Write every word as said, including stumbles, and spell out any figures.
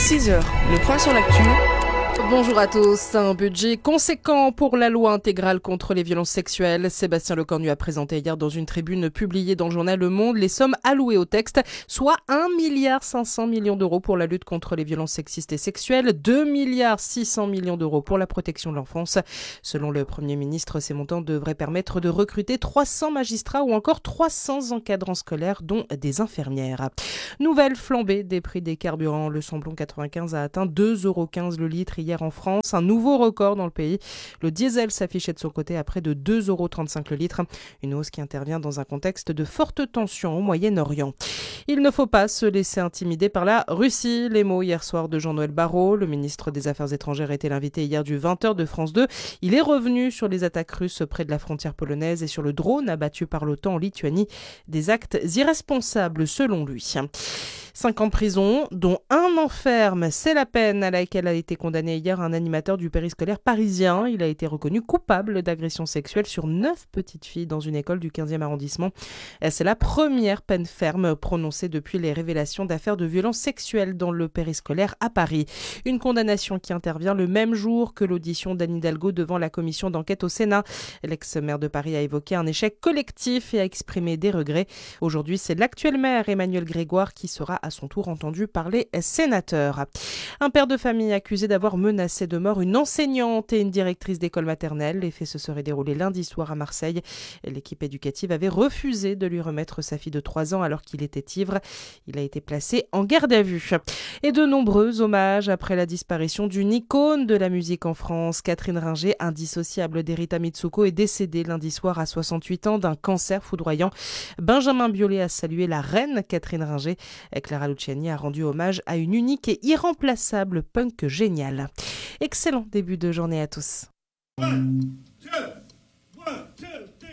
six heures, le point sur l'actu. Bonjour à tous. Un budget conséquent pour la loi intégrale contre les violences sexuelles. Sébastien Lecornu a présenté hier dans une tribune publiée dans le journal Le Monde les sommes allouées au texte, soit un milliard cinq cents millions d'euros pour la lutte contre les violences sexistes et sexuelles, deux milliards six cents millions d'euros pour la protection de l'enfance. Selon le Premier ministre, ces montants devraient permettre de recruter trois cents magistrats ou encore trois cents encadrants scolaires, dont des infirmières. Nouvelle flambée des prix des carburants. Le samplon quatre-vingt-quinze a atteint deux euros quinze le litre hier en France, un nouveau record dans le pays. Le diesel s'affichait de son côté à près de deux euros trente-cinq le litre, une hausse qui intervient dans un contexte de forte tension au Moyen-Orient. Il ne faut pas se laisser intimider par la Russie. Les mots hier soir de Jean-Noël Barrot, le ministre des Affaires étrangères, était l'invité hier du vingt heures de France deux. Il est revenu sur les attaques russes près de la frontière polonaise et sur le drone abattu par l'OTAN en Lituanie, des actes irresponsables selon lui. Cinq ans de prison, dont un an ferme, c'est la peine à laquelle a été condamné hier un animateur du périscolaire parisien. Il a été reconnu coupable d'agression sexuelle sur neuf petites filles dans une école du quinzième arrondissement. C'est la première peine ferme prononcée depuis les révélations d'affaires de violences sexuelles dans le périscolaire à Paris. Une condamnation qui intervient le même jour que l'audition d'Anne Hidalgo devant la commission d'enquête au Sénat. L'ex-maire de Paris a évoqué un échec collectif et a exprimé des regrets. Aujourd'hui, c'est l'actuel maire Emmanuel Grégoire qui sera à son tour entendu par les sénateurs. Un père de famille accusé d'avoir menacé de mort une enseignante et une directrice d'école maternelle. Les faits se seraient déroulés lundi soir à Marseille. L'équipe éducative avait refusé de lui remettre sa fille de trois ans alors qu'il était ivre. Il a été placé en garde à vue. Et de nombreux hommages après la disparition d'une icône de la musique en France. Catherine Ringer, indissociable d'Erita Mitsuko, est décédée lundi soir à soixante-huit ans d'un cancer foudroyant. Benjamin Biolay a salué la reine Catherine Ringer. Clara Luciani a rendu hommage à une unique et irremplaçable punk géniale. Excellent début de journée à tous.